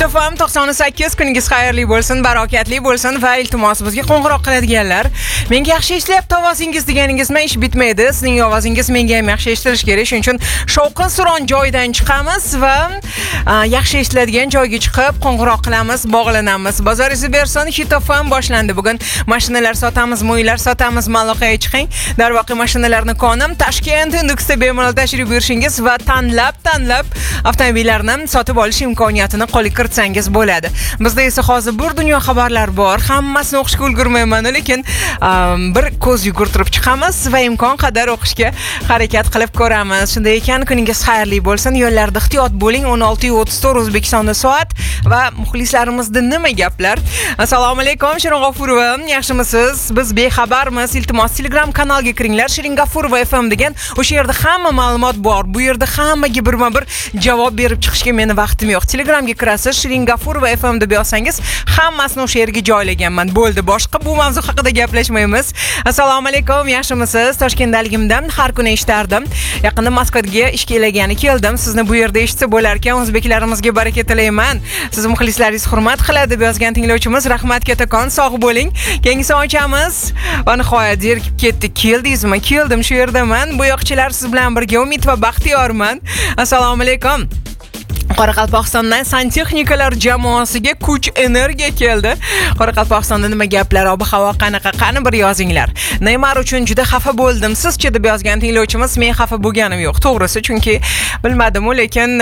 FM 98 kuningiz xayrli bo'lsin, barakatli bo'lsin va iltimos bizga qo'ng'iroq qiladiganlar. Menga yaxshi ishlayapti ovozingiz deganingiz men ish bitmaydi. Sizning ovozingiz menga ham yaxshi eshitilishi kerak. Shuning uchun shovqin-suron joydan chiqamiz va yaxshi eshitiladigan joyga chiqib qo'ng'iroq qilamiz, bog'lanamiz. Bozoringiz bersin, Hit FM boshlandi. Bugun mashinalar sotamiz, mo'ylar sotamiz, Maloqaga chiqing. Darvoqe mashinalarni konim Tashkent Nukusda bemalol tashrif buyurishingiz va tanlab avtomobillarni sotib olish imkoniyatini qo'lga kiritsangiz bo'ladi. Bizda esa hozir bir dunyo xabarlar bor. Hammasini o'qishga ulgurmayman, lekin bir ko'z yugurtirib chiqamiz va imkon qadar o'qishga harakat qilib ko'ramiz. Shunday ekan, kuningiz xayrli bo'lsin. Yo'llarda ehtiyot bo'ling. 16:34 O'zbekistonda soat va muxlislarimizda nima gaplar? Assalomu alaykum, Shirin G'ofurova. Yaxshimisiz? Biz bexabarmiz. Iltimos Telegram kanalga kiringlar. Shirin G'ofurova FM degan. O'sha yerda hamma ma'lumot bor. Bu yerda hammaga birma-bir javob berib chiqishga meni vaqtim yo'q. Telegramga kirasiz, Shirin G'ofurova FM deb yozsangiz, hammasini o'sha yerga joylaganman. Bo'ldi, boshqa bu mavzu haqida gaplashmaymiz. Assalomu alaykum, yaxshimisiz? Toshkentdaligimdan har kuni eshitardim. Yaqinda Moskvaga ishga keldim. Sizni bu yerda eshitsa bo'lar ekan, o'zbeklarimizga baraka tilayman. Siz muxlislaringiz hurmat qiladi deb yozgan tinglovchimiz, rahmat kattakon, sog' bo'ling. Keyingi ochamiz. Va nihoyat zerikib ketdik. Keldingizmi? Keldim, shu yerdaman. Bu yoqchilar siz bilan birga umid va baxtiyorman. Assalomu alaykum. Qoraqalpog'istondan santexnikalar jamoasiga kuch energiya keldi. Qoraqalpog'istonda nima gaplar, ob-havo qanaqa? Qani bir yozinglar. Neymar uchun juda xafa bo'ldim. Sizchi deb yozgan tinglovchimiz, men xafa bo'lganim yo'q. To'g'risi, chunki bilmadim, lekin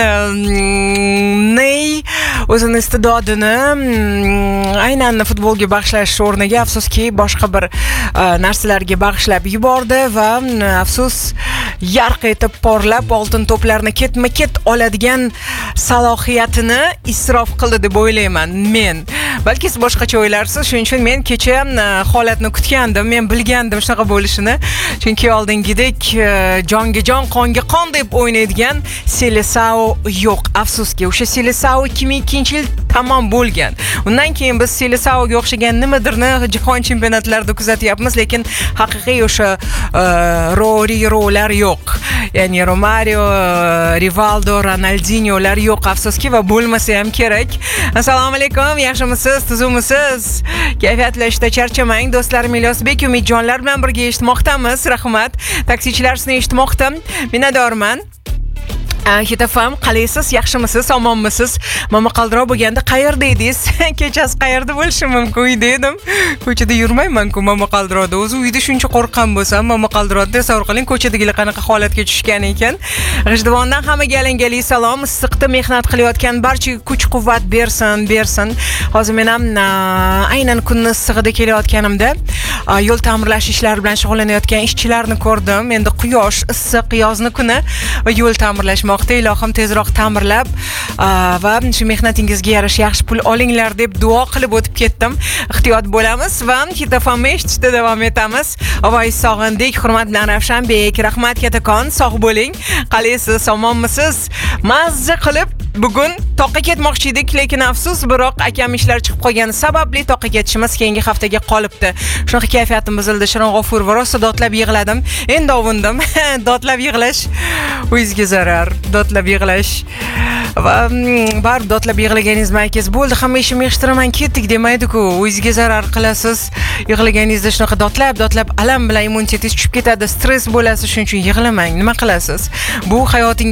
Ney o'zini istidodini aynan futbolga bag'ishlash o'rniga afsuski boshqa bir narsalarga bag'ishlab yubordi va afsus yarq etib porlab oltin to'plarni ketma-ket oladigan salohiyatini isrof qildi deb o'ylayman men. Balki siz boshqacha o'ylarsiz. Shuning uchun men kecha holatni kutgandim. Men bilgandim shunaqa bo'lishini. Chunki oldingidek jonga jon, qonga qon deb o'ynaydigan Seleção yo'q. Afsuski, o'sha Seleção 2002-yil tamom bo'lgan. Undan keyin biz Seleçãoga o'xshagan nimadirni jahon chempionatlarida kuzatyapmiz, lekin haqiqiy o'sha Ro'lar yo'q. Ya'ni Romario, Rivaldo, Ronaldinholar yo'q afsuski va bo'lmasa ham kerak. Assalomu alaykum, yaxshimisiz, tuzumisiz? Kayfiyatlashda charchamang, do'stlarim Ilyosbek, Umidjonlar bilan birga eshitmoqdamiz. Rahmat. Taksichilar sizni eshitmoqda. Minnatdorman. Hit FM, qalaysiz, yaxshimisiz, omonmisiz? Momaqaldiroq bo'lganda qayerda edingiz? Kechasi qayerda bo'lishim mumkin? Uyda edim. Ko'chada yurmayman-ku Momaqaldiroqda. O'zi uyda shuncha qo'rqqan bo'lsam, Momaqaldiroqda tasavvur qiling, ko'chadagilar qanaqa holatga tushgan ekan. G'ijduvondan hammaga alangali salom. Issiqda mehnat qilayotgan barchaga kuch-quvvat bersin. Hozir men ham aynan kunning issig'ida kelayotganimda yo'l ta'mirlash ishlari bilan shug'ullanayotgan ishchilarni ko'rdim. Endi quyosh, issiq yozni kuni va yo'l ta'mirlashmoqda. Ilohim tezroq ta'mirlab va shu mehnatingizga yarasha yaxshi pul olinglar deb duo qilib o'tib ketdim. Ehtiyot bo'lamiz va Hit FM eshitishda davom etamiz. Avoy sog'indik, hurmat bilan Ravshanbek, rahmat kattakon, sog' bo'ling. Qalaysiz, omonmisiz? Mazza qilib bugun toqqa ketmoqchi edik, lekin afsus, biroq akam ishlar chiqib qolgani sababli toqqa ketishimiz keyingi haftaga qolibdi. Shunaqa kayfiyatim buzildi. Shirin G'ofurova rosa dodlab yig'ladim. Endi ovundim. Dodlab yig'lash o'zingizga zarar. Dodlab yig'lash va bar dodlab yig'laganingiz maykiz bo'ldi, hamma ishimni yig'ishtiraman ketdik demaydi-ku. O'zingizga zarar qilasiz. Yig'laganingizda shunaqa dodlab alam bilan immunitetingiz tushib ketadi, stress bo'lasiz, shuning uchun yig'lamang. Nima qilasiz? Bu hayotingiz